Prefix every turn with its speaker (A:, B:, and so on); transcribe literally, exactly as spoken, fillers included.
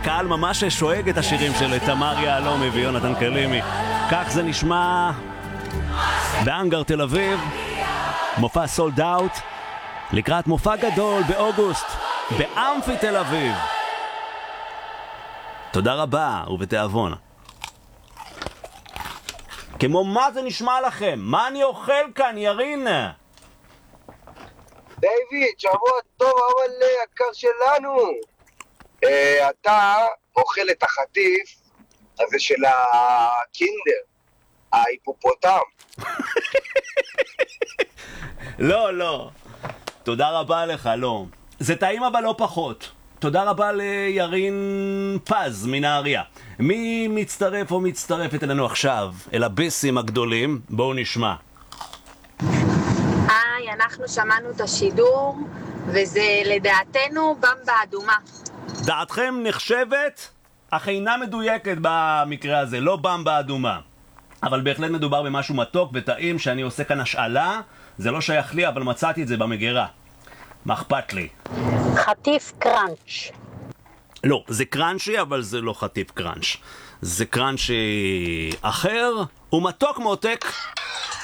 A: הקהל ממש שואג את השירים של תמר יהלומי ויונתן קלימי. כך זה נשמע באנגר תל אביב, מופע סולד אאוט, לקראת מופע גדול באוגוסט באמפי תל אביב. תודה רבה ובתיאבון. כמו מה זה נשמע לכם? מה אני אוכל כאן, ירין?
B: דיוויד, שבוע טוב, אבל יקר שלנו. אה, אתה אוכל את החטיף הזה של הקינדר, ההיפופוטם.
A: לא, לא. תודה רבה לך, לא. זה טעים אבל לא פחות. תודה רבה לירין פז מנהריה. מי מצטרף או מצטרפת אלינו עכשיו? אל הביסים הגדולים. בואו נשמע.
C: היי, אנחנו שמענו את השידור, וזה לדעתנו במבה אדומה.
A: דעתכם נחשבת, אך אינה מדויקת במקרה הזה, לא במבה אדומה. אבל בהחלט מדובר במשהו מתוק וטעים שאני עושה כאן השאלה. זה לא שייך לי, אבל מצאתי את זה במגירה. מה אכפת לי?
D: חטיף קראנץ'.
A: לא, זה קראנצ'י, אבל זה לא חטיף קראנץ'. זה קראנצ'י אחר, ומתוק מותק.